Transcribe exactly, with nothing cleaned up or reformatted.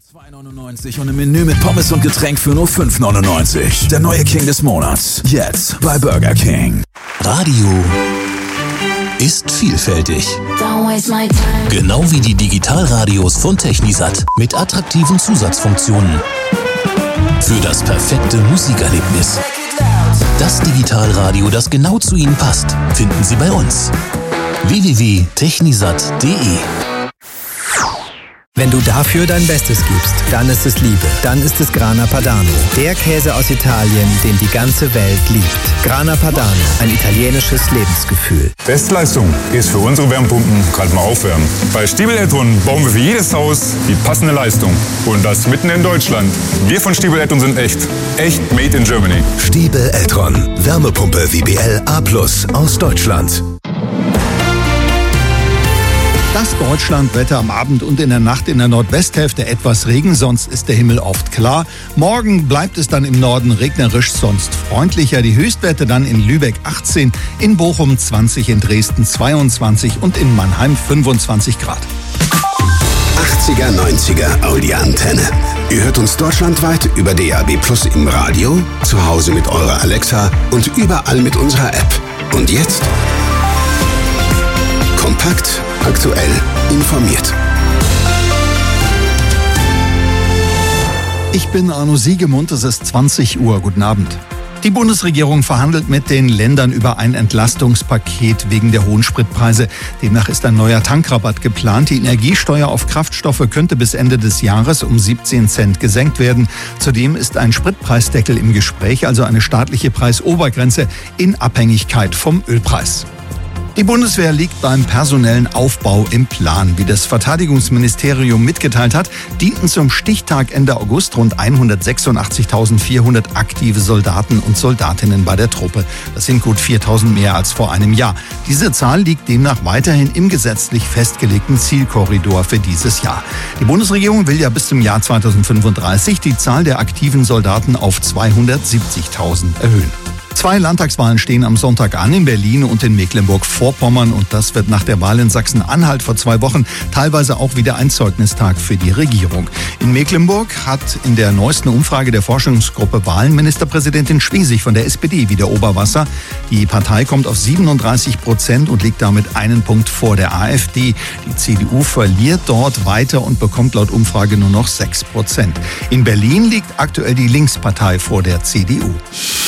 zwei neunundneunzig und im Menü mit Pommes und Getränk für nur fünf neunundneunzig. Der neue King des Monats. Jetzt bei Burger King. Radio ist vielfältig. Genau wie die Digitalradios von Technisat mit attraktiven Zusatzfunktionen. Für das perfekte Musikerlebnis. Das Digitalradio, das genau zu Ihnen passt, finden Sie bei uns. w w w punkt technisat punkt d e. Wenn du dafür dein Bestes gibst, dann ist es Liebe. Dann ist es Grana Padano. Der Käse aus Italien, den die ganze Welt liebt. Grana Padano, ein italienisches Lebensgefühl. Bestleistung ist für unsere Wärmepumpen gerade mal aufwärmen. Bei Stiebel Eltron bauen wir für jedes Haus die passende Leistung. Und das mitten in Deutschland. Wir von Stiebel Eltron sind echt. Echt made in Germany. Stiebel Eltron. Wärmepumpe W B L A plus aus Deutschland. Das Deutschlandwetter am Abend und in der Nacht in der Nordwesthälfte etwas Regen, sonst ist der Himmel oft klar. Morgen bleibt es dann im Norden regnerisch, sonst freundlicher. Die Höchstwerte dann in Lübeck achtzehn, in Bochum zwanzig, in Dresden zweiundzwanzig und in Mannheim fünfundzwanzig Grad. achtziger, neunziger Audi-Antenne. Ihr hört uns deutschlandweit über D A B plus im Radio, zu Hause mit eurer Alexa und überall mit unserer App. Und jetzt kompakt, aktuell, informiert. Ich bin Arno Siegemund, es ist zwanzig Uhr. Guten Abend. Die Bundesregierung verhandelt mit den Ländern über ein Entlastungspaket wegen der hohen Spritpreise. Demnach ist ein neuer Tankrabatt geplant. Die Energiesteuer auf Kraftstoffe könnte bis Ende des Jahres um siebzehn Cent gesenkt werden. Zudem ist ein Spritpreisdeckel im Gespräch, also eine staatliche Preisobergrenze in Abhängigkeit vom Ölpreis. Die Bundeswehr liegt beim personellen Aufbau im Plan. Wie das Verteidigungsministerium mitgeteilt hat, dienten zum Stichtag Ende August rund hundertsechsundachtzigtausendvierhundert aktive Soldaten und Soldatinnen bei der Truppe. Das sind gut viertausend mehr als vor einem Jahr. Diese Zahl liegt demnach weiterhin im gesetzlich festgelegten Zielkorridor für dieses Jahr. Die Bundesregierung will ja bis zum Jahr zweitausendfünfunddreißig die Zahl der aktiven Soldaten auf zweihundertsiebzigtausend erhöhen. Zwei Landtagswahlen stehen am Sonntag an, in Berlin und in Mecklenburg-Vorpommern. Und das wird nach der Wahl in Sachsen-Anhalt vor zwei Wochen teilweise auch wieder ein Zeugnistag für die Regierung. In Mecklenburg hat in der neuesten Umfrage der Forschungsgruppe Wahlen Ministerpräsidentin Schwesig von der S P D wieder Oberwasser. Die Partei kommt auf siebenunddreißig Prozent und liegt damit einen Punkt vor der AfD. Die C D U verliert dort weiter und bekommt laut Umfrage nur noch sechs Prozent. In Berlin liegt aktuell die Linkspartei vor der C D U.